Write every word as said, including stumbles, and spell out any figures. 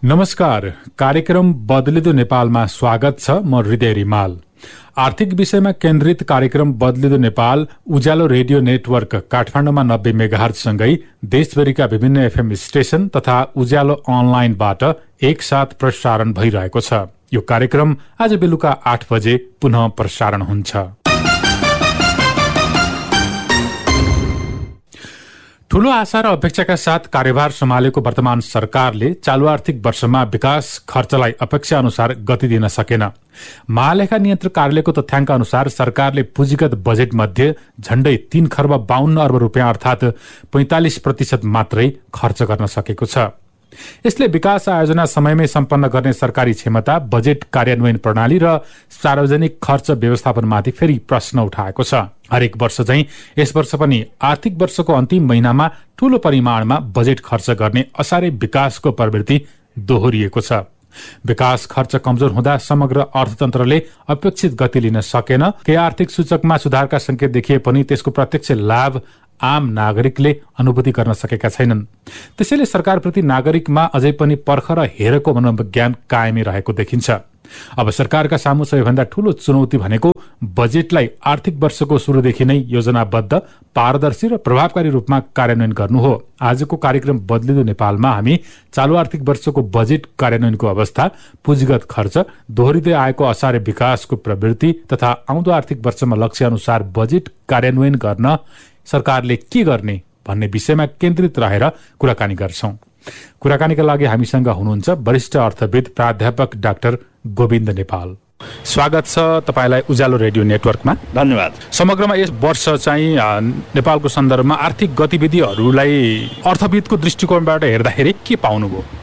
नमस्कार, कार्यक्रम बदलिदो नेपालमा स्वागत छ। म हृदय रिमाल। आर्थिक विषयमा केन्द्रित कार्यक्रम बदलिदो नेपाल उज्यालो रेडियो नेटवर्क काठमाडौँमा नब्बे मेगाहर्जसँगै देशभरिका विभिन्न एफएम स्टेशन तथा उज्यालो अनलाइनबाट एकसाथ प्रसारण भइरहेको छ। यो कार्यक्रम आज बेलुका आठ बजे पुनः प्रसारण हुन्छ। ठूलो आशा र अपेक्षाका साथ कार्यभार सम्हालेको वर्तमान सरकारले चालू आर्थिक वर्षमा विकास खर्चलाई अपेक्षा अनुसार गति दिन सकेन। महालेखा नियन्त्रक कार्यालयको तथ्याङ्क अनुसार सरकारले पुँजीगत बजेट मध्ये झण्डै तीन खर्ब बाहन्न अर्ब रुपियाँ अर्थात पैंतालिस प्रतिशत मात्रै खर्च गर्न सकेको छ। यसले विकास आयोजना समयमै सम्पन्न गर्ने सरकारी क्षमता, बजेट कार्यान्वयन प्रणाली र सार्वजनिक खर्च व्यवस्थापनमाथि फेरि प्रश्न उठाएको छ। हरेक वर्ष चाहिँ यस वर्ष पनि आर्थिक वर्षको अन्तिम महिनामा ठूलो परिमाणमा बजेट खर्च गर्ने असारे विकासको प्रवृत्ति दोहोरिएको छ। विकास खर्च कमजोर हुँदा समग्र अर्थतन्त्रले अपेक्षित गति लिन सकेन। केही आर्थिक सूचकमा सुधारका संकेत देखिए पनि त्यसको प्रत्यक्ष लाभ आम नागरिकले अनुभूति गर्न सकेका छैनन्। त्यसैले सरकारप्रति नागरिकमा अझै पनि पर्ख र हेरको मनोविज्ञान कायमै रहेको देखिन्छ। अब सरकारका सामु सबैभन्दा ठूलो चुनौती भनेको बजेटलाई आर्थिक वर्षको सुरुदेखि नै योजनाबद्ध, पारदर्शी र प्रभावकारी रूपमा कार्यान्वयन गर्नु हो। आजको कार्यक्रम बदलिदो नेपालमा हामी चालू आर्थिक वर्षको बजेट कार्यान्वयनको अवस्था, पुँजीगत खर्च, दोहोरिँदै आएको असारे विकासको प्रवृत्ति तथा आउँदो आर्थिक वर्षमा लक्ष्य अनुसार बजेट कार्यान्वयन गर्न सरकारले के गर्ने भन्ने विषयमा केन्द्रित रहेर कुराकानी गर्छौं। कुराकानीका लागि हामीसँग हुनुहुन्छ वरिष्ठ अर्थविद प्राध्यापक डाक्टर गोविन्द नेपाल। स्वागत छ तपाईलाई उज्यालो रेडियो नेटवर्कमा। धन्यवाद। समग्रमा यस वर्ष चाहिँ नेपालको सन्दर्भमा आर्थिक गतिविधिहरूलाई अर्थविदको दृष्टिकोणबाट हेर्दाखेरि के पाउनुभयो?